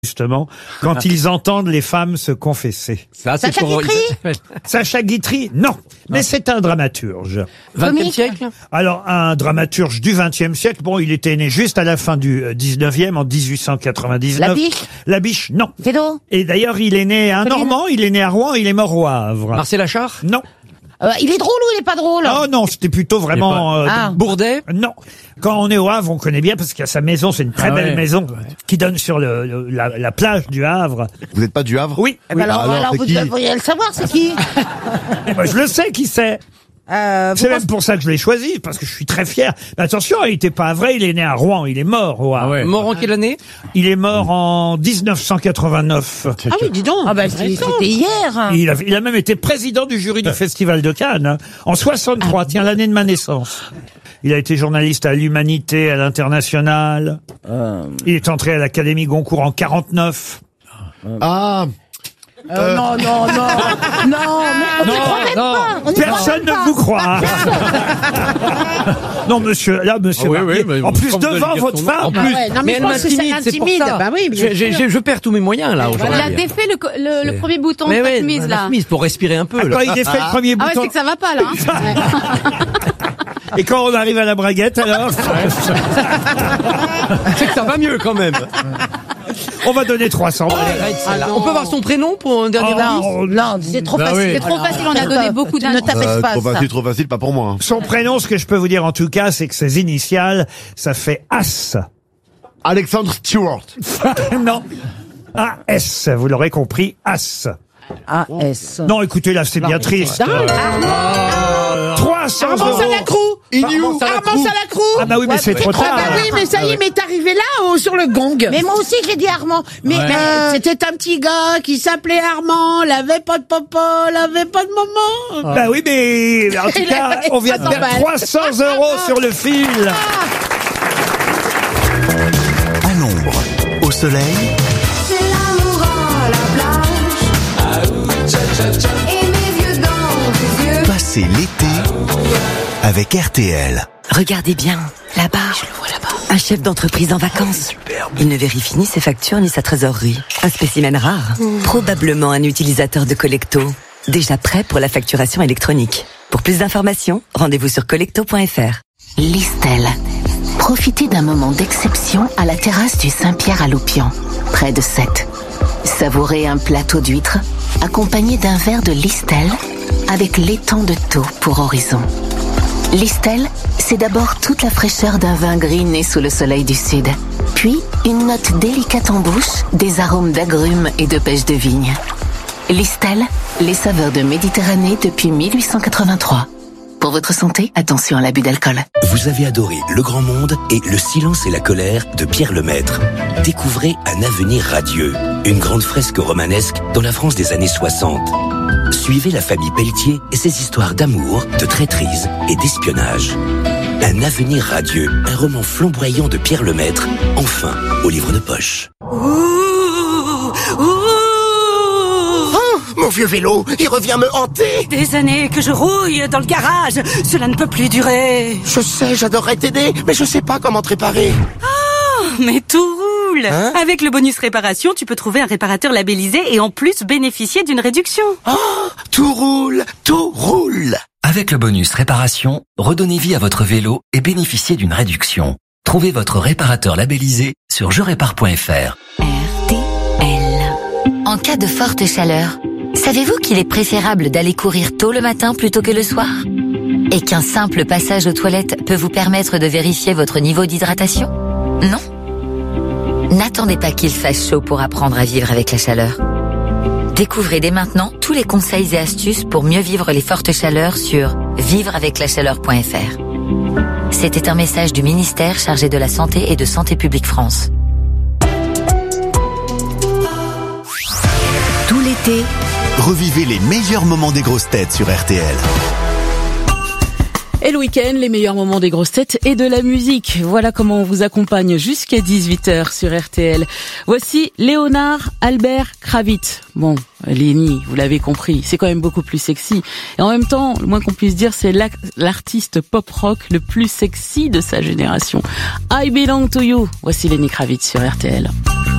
Justement, quand ils entendent les femmes se confesser. Ça, c'est Sacha pour... Guitry Sacha Guitry, non. Mais c'est un dramaturge. 20e siècle. Alors, un dramaturge du XXe siècle. Bon, il était né juste à la fin du 19e, en 1899. Labiche Labiche, non. Fédot Et d'ailleurs, il est né un Normand, il est né à Rouen, il est mort au Havre. Marcel Achard. Non. il est drôle ou il est pas drôle? Oh non, c'était plutôt vraiment... Bourdet. Non. Quand on est au Havre, on connaît bien parce qu'il y a sa maison, c'est une très belle maison qui donne sur la plage du Havre. Vous n'êtes pas du Havre? Oui. Eh ben alors vous devriez le savoir, c'est qui? Eh ben, je le sais qui c'est. C'est même pour ça que je l'ai choisi, parce que je suis très fier. Mais attention, il n'était pas vrai, il est né à Rouen, il est mort au Havre. Mort en quelle année? Il est mort en 1989. Ah oui, dis donc. Ah ben c'était hier. Il a même été président du jury du Festival de Cannes, hein, en 63, tiens, l'année de ma naissance. Il a été journaliste à l'Humanité, à l'International. Il est entré à l'Académie Goncourt en 49. Ah, Non, Personne ne vous croit. Non, monsieur, Barbier. mais en plus, comme vous devant allez dire votre son nom. femme. En plus, non, mais elle je pense que ça m'intimide, c'est pour l'intimide. ça. Bah oui, bien sûr. Je perds tous mes moyens, là, aujourd'hui. Il a défait le premier bouton de la chemise, la là. chemise, pour respirer un peu, Quand là. il défait le premier Ah ouais, bouton. c'est que ça va pas, là. Et quand on arrive à la braguette, alors C'est que ça va mieux, quand même. on va donner 300. On peut avoir son prénom pour un dernier indice? Non, c'est trop facile. C'est trop facile, on a donné beaucoup Ne d'indices. t'appelle pas ça. trop facile, pas pour moi. Son prénom, ce que je peux vous dire en tout cas, c'est que ses initiales, ça fait As. Alexandre Stewart. Non. A-S, vous l'aurez compris, As. A-S. Non, écoutez, là, c'est bien triste. 300 Armand euros. Salacrou. Armand Salacrou. Ah bah oui, mais c'est trop tard. Ah bah oui, mais ça y est, m'est arrivé là, sur le gong. Mais moi aussi j'ai dit Armand. Mais C'était un petit gars qui s'appelait Armand, l'avait pas de papa, l'avait pas de maman. Bah oui, mais en tout cas, on vient de perdre 300 euros sur le fil. À l'ombre, au soleil, C'est l'amour à la plage. Et mes yeux dans tes yeux. passez l'été avec RTL. Regardez bien, là-bas. Je le vois là-bas. Un chef d'entreprise en vacances. Il ne vérifie ni ses factures ni sa trésorerie. Un spécimen rare. Probablement un utilisateur de Collecto. Déjà prêt pour la facturation électronique. Pour plus d'informations, rendez-vous sur collecto.fr. Listel. Profitez d'un moment d'exception à la terrasse du Saint-Pierre à Loupian, près de Sète. Savourez un plateau d'huîtres accompagné d'un verre de Listel avec l'étang de Thau pour horizon. Listel, c'est d'abord toute la fraîcheur d'un vin gris né sous le soleil du sud, puis une note délicate en bouche, des arômes d'agrumes et de pêche de vigne. Listel, les saveurs de Méditerranée depuis 1883. Pour votre santé, attention à l'abus d'alcool. Vous avez adoré Le Grand Monde et Le Silence et la Colère de Pierre Lemaître. Découvrez Un avenir radieux, une grande fresque romanesque dans la France des années 60. Suivez la famille Pelletier et ses histoires d'amour, de traîtrise et d'espionnage. Un avenir radieux, un roman flamboyant de Pierre Lemaître, enfin au livre de poche. Mon vieux vélo, il revient me hanter. Des années que je rouille dans le garage. Cela ne peut plus durer. Je sais, j'adorerais t'aider, mais je sais pas comment te réparer. Mais tout roule. Hein? Avec le bonus réparation, tu peux trouver un réparateur labellisé et en plus bénéficier d'une réduction. Tout roule, tout roule. Avec le bonus réparation, redonnez vie à votre vélo et bénéficiez d'une réduction. Trouvez votre réparateur labellisé sur jerépare.fr. RTL. En cas de forte chaleur, savez-vous qu'il est préférable d'aller courir tôt le matin plutôt que le soir? Et qu'un simple passage aux toilettes peut vous permettre de vérifier votre niveau d'hydratation? Non? N'attendez pas qu'il fasse chaud pour apprendre à vivre avec la chaleur. Découvrez dès maintenant tous les conseils et astuces pour mieux vivre les fortes chaleurs sur vivreaveclachaleur.fr. C'était un message du ministère chargé de la Santé et de Santé publique France. Tout l'été, revivez les meilleurs moments des grosses têtes sur RTL. Et le week-end, les meilleurs moments des grosses têtes et de la musique. Voilà comment on vous accompagne jusqu'à 18h sur RTL. Voici Léonard Albert Kravitz. Bon, Léni, vous l'avez compris, c'est quand même beaucoup plus sexy. Et en même temps, le moins qu'on puisse dire, c'est l'artiste pop-rock le plus sexy de sa génération. I Belong to You. Voici Léni Kravitz sur RTL.